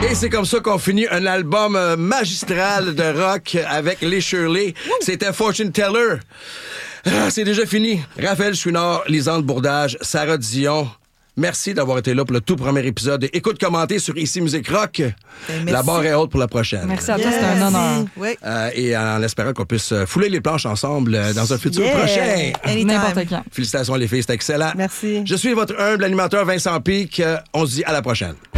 Et c'est comme ça qu'on finit un album magistral de rock avec les Shirley. C'était Fortune Teller. C'est déjà fini. Raphaël Chouinard, Lisande Bourdage, Sarah Dion. Merci d'avoir été là pour le tout premier épisode. Écoute, commentez sur Ici Musique Rock. La barre est haute pour la prochaine. Merci à toi, c'était un honneur. Oui. Et en espérant qu'on puisse fouler les planches ensemble dans un futur prochain. Anytime. N'importe quand. Félicitations les filles, c'était excellent. Merci. Je suis votre humble animateur Vincent Pic. On se dit à la prochaine.